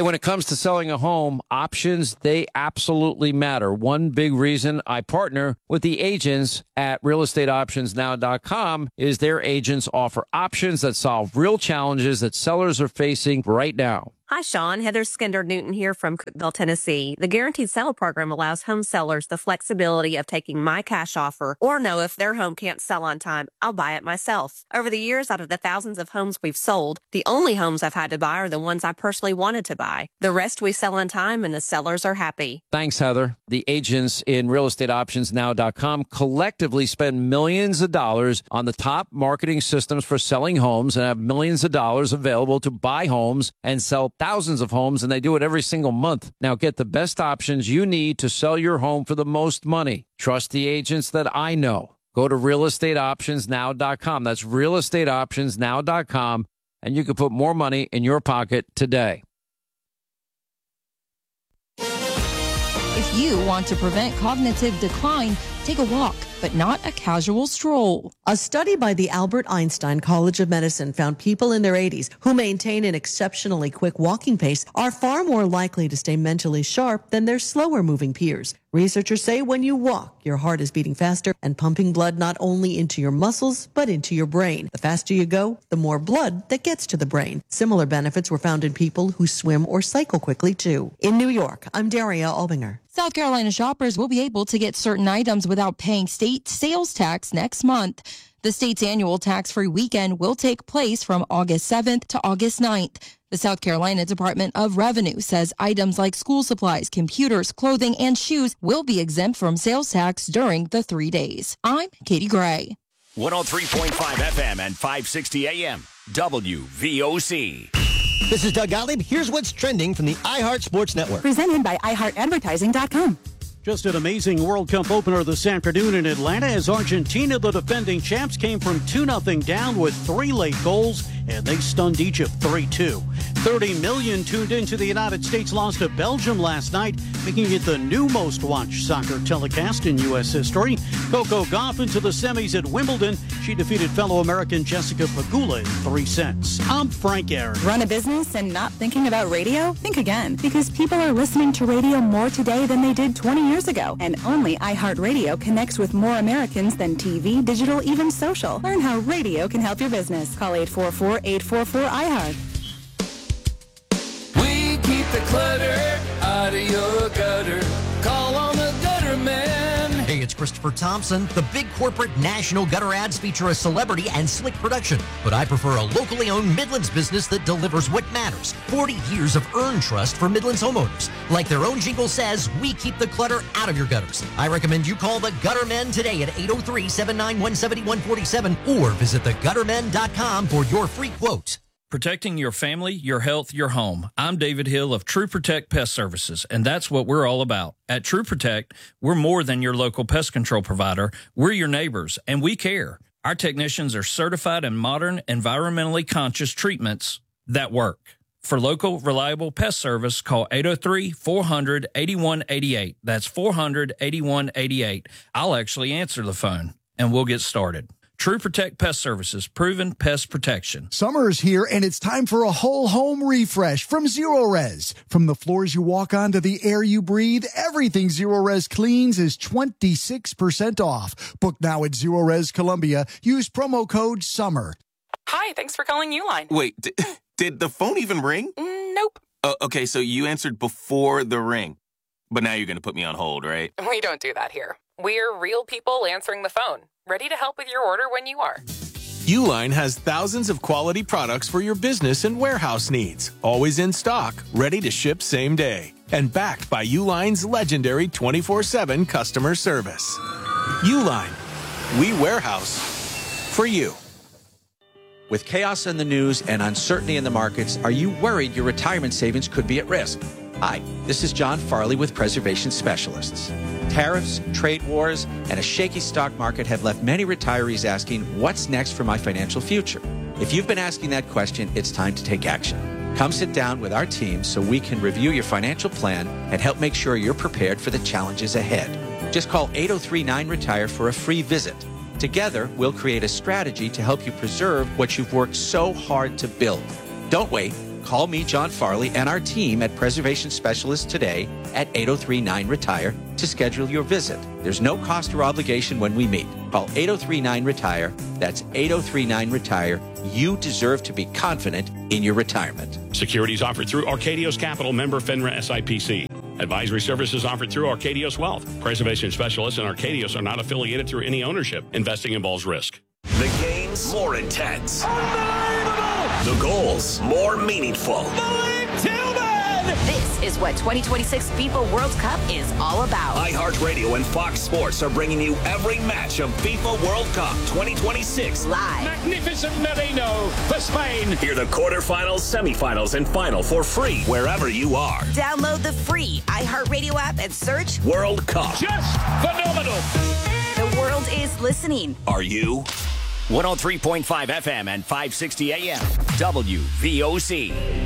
when it comes to selling a home, options, they absolutely matter. One big reason I partner with the agents at realestateoptionsnow.com is their agents offer options that solve real challenges that sellers are facing right now. Hi, Sean. Heather Skinder-Newton here from Cookeville, Tennessee. The Guaranteed Sale Program allows home sellers the flexibility of taking my cash offer or know if their home can't sell on time, I'll buy it myself. Over the years, out of the thousands of homes we've sold, the only homes I've had to buy are the ones I personally wanted to buy. The rest we sell on time and the sellers are happy. Thanks, Heather. The agents in realestateoptionsnow.com collectively spend millions of dollars on the top marketing systems for selling homes and have millions of dollars available to buy homes and sell thousands of homes, and they do it every single month. Now get the best options you need to sell your home for the most money. Trust the agents that I know. Go to realestateoptionsnow.com. That's realestateoptionsnow.com, and you can put more money in your pocket today. If you want to prevent cognitive decline, take a walk, but not a casual stroll. A study by the Albert Einstein College of Medicine found people in their 80s who maintain an exceptionally quick walking pace are far more likely to stay mentally sharp than their slower moving peers. Researchers say when you walk, your heart is beating faster and pumping blood not only into your muscles, but into your brain. The faster you go, the more blood that gets to the brain. Similar benefits were found in people who swim or cycle quickly, too. In New York, I'm Daria Albinger. South Carolina shoppers will be able to get certain items without paying state sales tax next month. The state's annual tax-free weekend will take place from August 7th to August 9th. The South Carolina Department of Revenue says items like school supplies, computers, clothing, and shoes will be exempt from sales tax during the 3 days. I'm Katie Gray. 103.5 FM and 560 AM, WVOC. This is Doug Gottlieb. Here's what's trending from the iHeart Sports Network. Presented by iHeartAdvertising.com. Just an amazing World Cup opener this afternoon in Atlanta as Argentina, the defending champs, came from 2-0 down with 3 late goals, and they stunned Egypt 3-2. 30 million tuned into the United States loss to Belgium last night, making it the new most watched soccer telecast in U.S. history. Coco Gauff into the semis at Wimbledon. She defeated fellow American Jessica Pegula in 3 sets. I'm Frank Aaron. Run a business and not thinking about radio? Think again, because people are listening to radio more today than they did 20 years ago. And only iHeartRadio connects with more Americans than TV, digital, even social. Learn how radio can help your business. Call 844-844-iHeart. We keep the clutter out of your gutter. Call on the gutter man. Hey, it's Christopher Thompson. The big corporate national gutter ads feature a celebrity and slick production, but I prefer a locally owned Midlands business that delivers what matters. 40 years of earned trust for Midlands homeowners. Like their own jingle says, we keep the clutter out of your gutters. I recommend you call the Gutter Men today at 803-791-7147 or visit theguttermen.com for your free quote. Protecting your family, your health, your home. I'm David Hill of True Protect Pest Services, and that's what we're all about. At True Protect, we're more than your local pest control provider. We're your neighbors, and we care. Our technicians are certified in modern, environmentally conscious treatments that work. For local, reliable pest service, call 803-400-8188. That's 400-8188. I'll actually answer the phone, and we'll get started. True Protect Pest Services, proven pest protection. Summer is here, and it's time for a whole home refresh from Zero Res. From the floors you walk on to the air you breathe, everything Zero Res cleans is 26% off. Book now at Zero Res Columbia. Use promo code SUMMER. Hi, thanks for calling Uline. Wait, did the phone even ring? Nope. Okay, so you answered before the ring. But now you're going to put me on hold, right? We don't do that here. We're real people answering the phone. Ready to help with your order when you are. Uline has thousands of quality products for your business and warehouse needs. Always in stock, ready to ship same day. And backed by Uline's legendary 24/7 customer service. Uline. We warehouse for you. With chaos in the news and uncertainty in the markets, are you worried your retirement savings could be at risk? Hi, this is John Farley with Preservation Specialists. Tariffs, trade wars, and a shaky stock market have left many retirees asking, what's next for my financial future? If you've been asking that question, it's time to take action. Come sit down with our team so we can review your financial plan and help make sure you're prepared for the challenges ahead. Just call 803-9-RETIRE for a free visit. Together, we'll create a strategy to help you preserve what you've worked so hard to build. Don't wait. Call me, John Farley, and our team at Preservation Specialists today at 803-9-RETIRE to schedule your visit. There's no cost or obligation when we meet. Call 803-9-RETIRE. That's 803-9-RETIRE. You deserve to be confident in your retirement. Securities offered through Arcadios Capital, member FINRA SIPC. Advisory services offered through Arcadios Wealth. Preservation Specialists and Arcadios are not affiliated through any ownership. Investing involves risk. The games more intense. The goals more meaningful. This is what 2026 FIFA World Cup is all about. iHeartRadio and Fox Sports are bringing you every match of FIFA World Cup 2026 live. Magnificent Merino for Spain. Hear the quarterfinals, semifinals, and final for free wherever you are. Download the free iHeartRadio app and search World Cup. Just phenomenal. The world is listening. Are you? 103.5 FM and 560 AM. WVOC.